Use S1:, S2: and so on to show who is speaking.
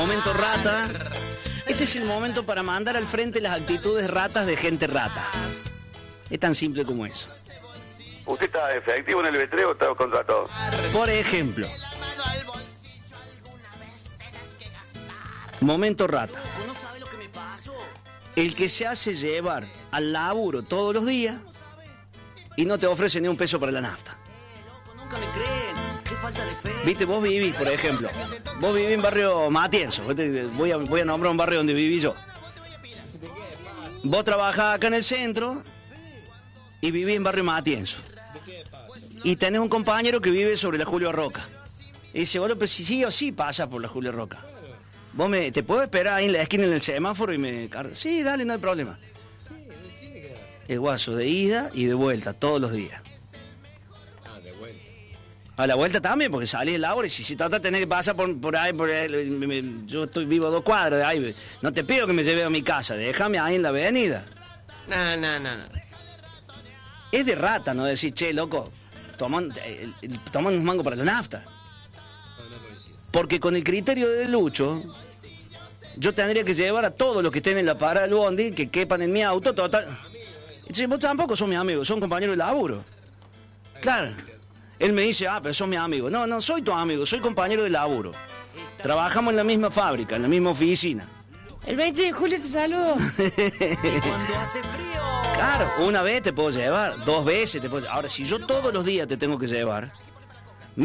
S1: Momento rata. Este es el momento para mandar al frente las actitudes ratas de gente rata. Es tan simple como eso.
S2: ¿Usted está efectivo en el B3 o está contratado?
S1: Por ejemplo, momento rata. El que se hace llevar al laburo todos los días y no te ofrece ni un peso para la nafta. Viste, vos vivís, por ejemplo, vos vivís en barrio Matienzo. Voy a nombrar un barrio donde viví yo. Vos trabajás acá en el centro y vivís en barrio Matienzo. Y tenés un compañero que vive sobre la Julio Roca. Y dice, bueno, pues si sí o sí pasa por la Julio Roca. ¿Te puedo esperar ahí en la esquina en el semáforo y me cargas? Sí, dale, no hay problema. El guaso de ida y de vuelta, todos los días. A la vuelta también, porque salís del labor y si trata de tener que pasar por ahí, yo vivo a 2 cuadras de ahí. No te pido que me lleve a mi casa, déjame ahí en la avenida. No. Es de rata, ¿no? Decir, che, loco, toman un mango para la nafta. Porque con el criterio de Lucho, yo tendría que llevar a todos los que estén en la parada del bondi, que quepan en mi auto, total. Entonces, vos tampoco sos mi amigo, son compañeros de laburo. Claro. Él me dice, pero sos mi amigo. No soy tu amigo, soy compañero de laburo. Trabajamos en la misma fábrica, en la misma oficina.
S3: El 20 de julio te saludo.
S1: Cuando hace frío. Claro, una vez te puedo llevar, 2 veces te puedo llevar. Ahora, si yo todos los días te tengo que llevar,